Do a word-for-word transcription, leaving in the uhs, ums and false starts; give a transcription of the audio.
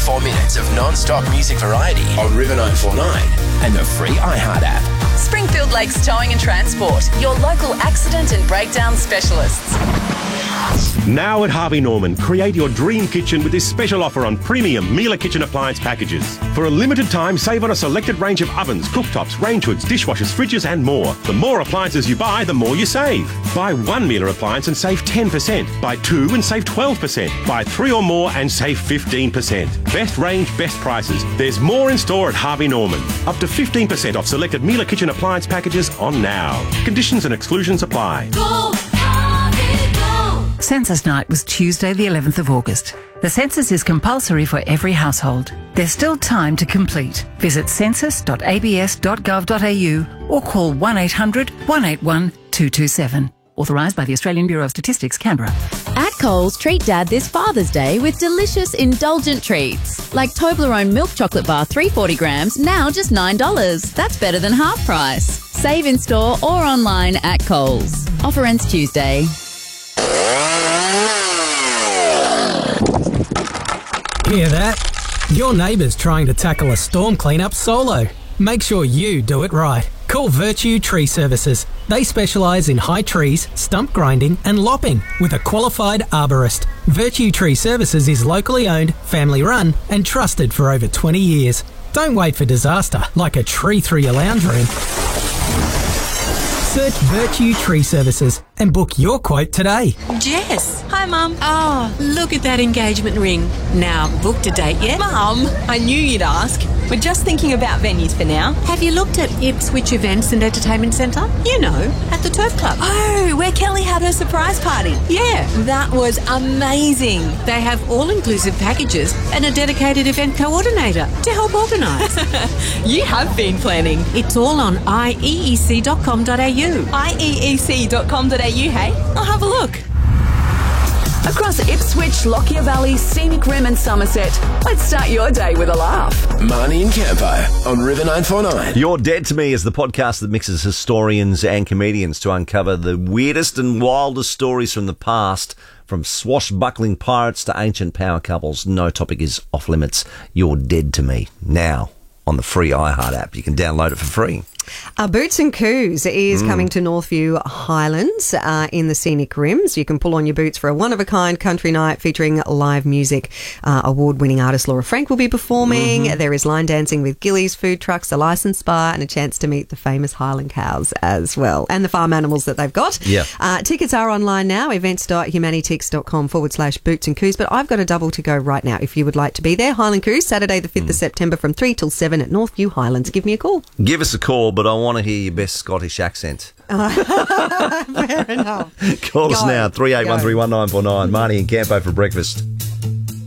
twenty-four minutes of non-stop music variety on River nine four nine and the free iHeart app. Springfield Lakes Towing and Transport, your local accident and breakdown specialists. Now at Harvey Norman, create your dream kitchen with this special offer on premium Miele kitchen appliance packages. For a limited time, save on a selected range of ovens, cooktops, range hoods, dishwashers, fridges and more. The more appliances you buy, the more you save. Buy one Miele appliance and save ten percent. Buy two and save twelve percent. Buy three or more and save fifteen percent. Best range, best prices. There's more in store at Harvey Norman. Up to fifteen percent off selected Miele kitchen appliance packages on now. Conditions and exclusions apply. Go, Harvey, go. Census night was Tuesday the eleventh of August. The census is compulsory for every household. There's still time to complete. Visit census dot a b s dot gov dot a u or call one eight hundred, one eight one, two two seven. Authorised by the Australian Bureau of Statistics, Canberra. At Coles, treat Dad this Father's Day with delicious, indulgent treats. Like Toblerone milk chocolate bar, three hundred forty grams, now just nine dollars. That's better than half price. Save in store or online at Coles. Offer ends Tuesday. Hear that? Your neighbour's trying to tackle a storm cleanup solo. Make sure you do it right. Call Virtue Tree Services. They specialise in high trees, stump grinding and lopping with a qualified arborist. Virtue Tree Services is locally owned, family run and trusted for over twenty years. Don't wait for disaster like a tree through your lounge room. Search Virtue Tree Services and book your quote today. Jess. Hi, Mum. Oh, look at that engagement ring. Now, booked a date yet? Mum, I knew you'd ask. We're just thinking about venues for now. Have you looked at Ipswich Events and Entertainment Centre? You know, at the Turf Club. Oh, where Kelly had her surprise party. Yeah. That was amazing. They have all-inclusive packages and a dedicated event coordinator to help organise. You have been planning. It's all on i e e c dot com dot a u. i e e c dot com dot a u, hey? I'll have a look. Across Ipswich, Lockyer Valley, Scenic Rim and Somerset, let's start your day with a laugh. Marnie and Campo on River nine four nine. You're Dead to Me is the podcast that mixes historians and comedians to uncover the weirdest and wildest stories from the past. From swashbuckling pirates to ancient power couples, no topic is off limits. You're Dead to Me. Now, on the free iHeart app. You can download it for free. Uh, Boots and Coos is mm. coming to Northview Highlands uh, in the Scenic Rims. You can pull on your boots for a one-of-a-kind country night featuring live music. Uh, award-winning artist Laura Frank will be performing. Mm-hmm. There is line dancing with Gillies, food trucks, a licensed bar, and a chance to meet the famous Highland cows as well, and the farm animals that they've got. Yeah. Uh, tickets are online now, events.humanitix.com forward slash Boots and Coos, but I've got a double to go right now if you would like to be there. Highland Cruise, Saturday the fifth mm. of September from three till seven at Northview Highlands. Give me a call. Give us a call, but I want to hear your best Scottish accent. Uh, fair enough. Call Go. us now, three eight one three one nine four nine. Marnie and Campo for breakfast.